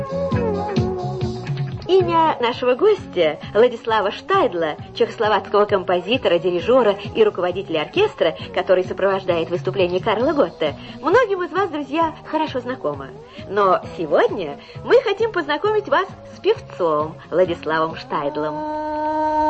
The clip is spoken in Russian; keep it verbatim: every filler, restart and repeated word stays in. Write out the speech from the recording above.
Имя нашего гостя, Владислава Штайдла, чехословацкого композитора, дирижера и руководителя оркестра, который сопровождает выступление Карла Готта, многим из вас, друзья, хорошо знакомо. Но сегодня мы хотим познакомить вас с певцом Владиславом Штайдлом.